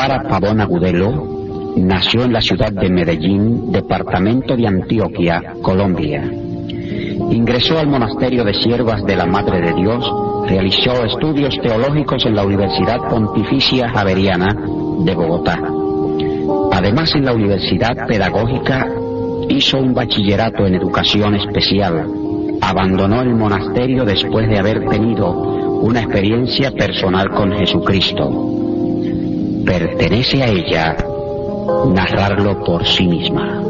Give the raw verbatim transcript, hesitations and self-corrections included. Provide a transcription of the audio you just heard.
Clara Pavón Agudelo nació en la ciudad de Medellín, departamento de Antioquia, Colombia. Ingresó al monasterio de Siervas de la Madre de Dios, realizó estudios teológicos en la Universidad Pontificia Javeriana de Bogotá. Además, en la Universidad Pedagógica hizo un bachillerato en educación especial. Abandonó el monasterio después de haber tenido una experiencia personal con Jesucristo. Pertenece a ella narrarlo por sí misma.